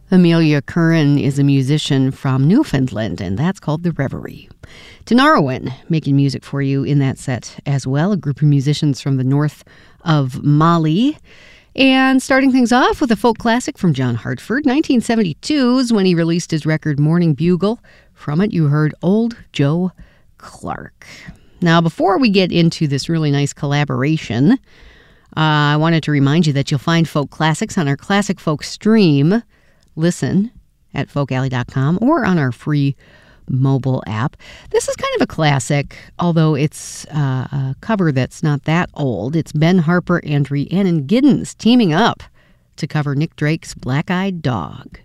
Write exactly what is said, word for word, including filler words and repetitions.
Amelia Curran is a musician from Newfoundland, and that's called The Reverie. Tinariwen making music for you in that set as well, a group of musicians from the north of Mali. And starting things off with a folk classic from John Hartford. nineteen seventy-two is when he released his record Morning Bugle. From it, you heard Old Joe Clark. Now, before we get into this really nice collaboration, uh, I wanted to remind you that you'll find folk classics on our Classic Folk stream. Listen at folk alley dot com or on our free mobile app. This is kind of a classic, although it's uh, a cover that's not that old. It's Ben Harper and Rhiannon Giddens teaming up to cover Nick Drake's Black-Eyed Dog.